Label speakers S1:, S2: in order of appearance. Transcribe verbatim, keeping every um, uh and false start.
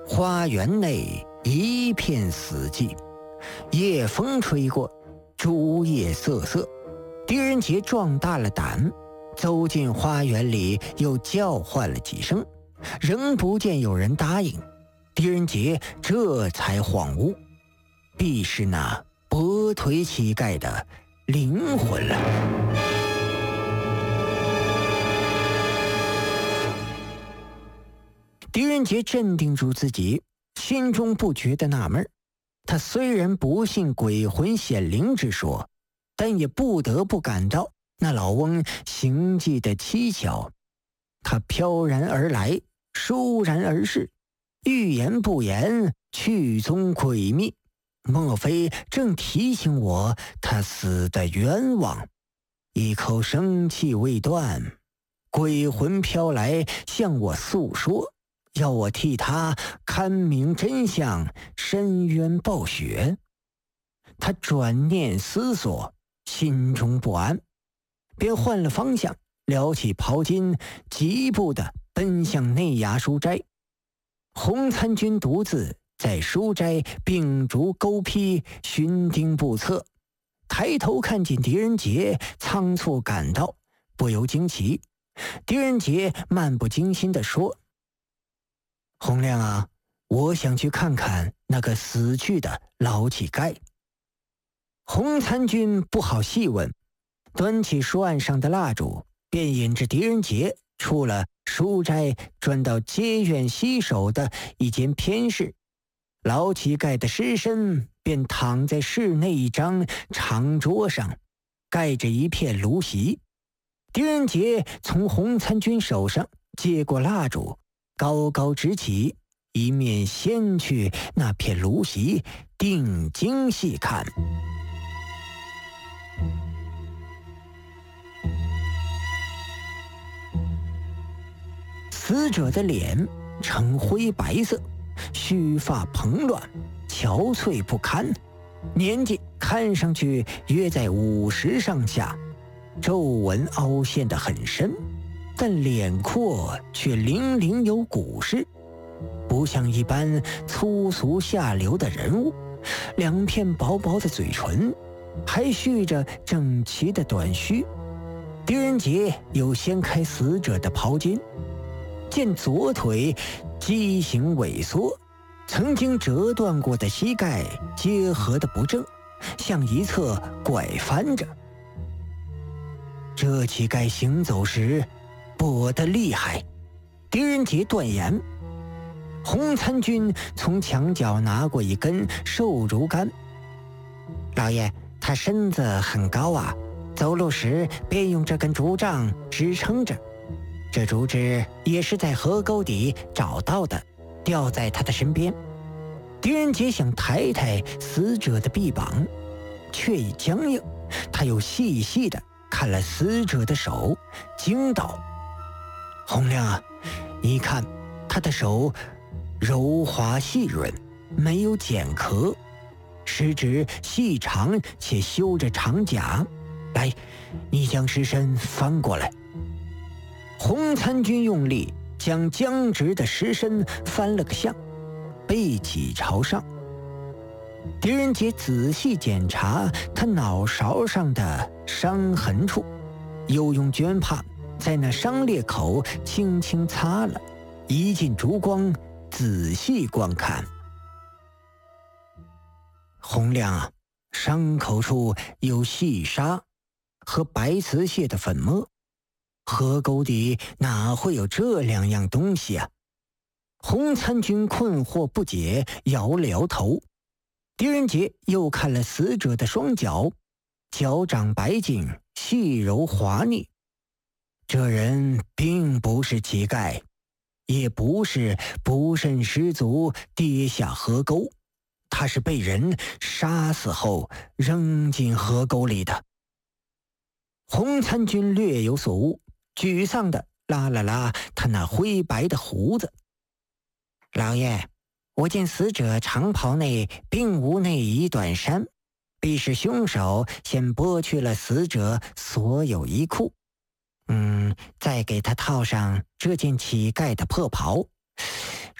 S1: 花园内一片死寂，夜风吹过，竹叶瑟瑟。狄仁杰壮大了胆，走进花园里，又叫唤了几声，仍不见有人答应。狄仁杰这才恍悟，必是那跛腿乞丐的灵魂了。狄仁杰镇定住自己，心中不觉得纳闷。他虽然不信鬼魂显灵之说，但也不得不感到那老翁行迹的蹊跷。他飘然而来，倏然而逝，欲言不言，去踪诡秘，莫非正提醒我他死的冤枉？一口生气未断，鬼魂飘来向我诉说，要我替他看明真相，伸冤报雪。他转念思索，心中不安，便换了方向，撩起袍襟，疾步地奔向内衙书斋。洪参军独自在书斋秉烛钩劈，寻钉不测，抬头看见狄仁杰仓促赶到，不由惊奇。狄仁杰漫不经心地说：洪亮啊，我想去看看那个死去的老乞丐。洪参军不好细问，端起书案上的蜡烛，便引着狄仁杰出了书斋，转到街院西首的一间偏室。老乞丐的尸身便躺在室内一张长桌上，盖着一片芦席。狄仁杰从洪参军手上接过蜡烛，高高直起，一面掀去那片芦席，定睛细看。死者的脸呈灰白色，须发蓬乱，憔悴不堪，年纪看上去约在五十上下，皱纹凹陷得很深，但脸廓却零零有古式，不像一般粗俗下流的人物。两片薄薄的嘴唇，还蓄着整齐的短须。狄仁杰又掀开死者的袍襟，见左腿畸形萎缩，曾经折断过的膝盖结合得不正，向一侧拐翻着。这乞丐行走时跛得厉害，狄仁杰断言。洪参军从墙角拿过一根瘦竹竿，老爷，他身子很高啊，走路时便用这根竹杖支撑着。这竹枝也是在河沟底找到的，吊在他的身边。狄仁杰想抬抬死者的臂膀，却已僵硬。他又细细地看了死者的手，惊道：洪亮啊，你看他的手柔滑细润，没有茧壳，食指细长且修着长甲。来，你将尸身翻过来。洪参军用力将僵直的尸身翻了个相，背脊朝上。狄仁杰仔细检查他脑勺上的伤痕处，又用绢帕在那伤裂口轻轻擦了，一进烛光仔细观看。洪亮啊，伤口处有细沙和白瓷蟹的粉末，河沟底哪会有这两样东西啊？洪参军困惑不解，摇了摇头。狄仁杰又看了死者的双脚，脚掌白净，细柔滑腻。这人并不是乞丐，也不是不慎失足跌下河沟，他是被人杀死后扔进河沟里的。洪参军略有所悟，沮丧地拉了拉他那灰白的胡子。老爷，我见死者长袍内并无内衣短衫，必是凶手先剥去了死者所有衣裤，嗯，再给他套上这件乞丐的破袍，